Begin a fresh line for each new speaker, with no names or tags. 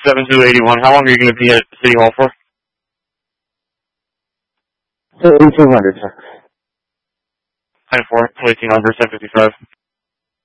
7281. How long are you going to be at City Hall for?
1800, sir.
10-4, 1800, 1055.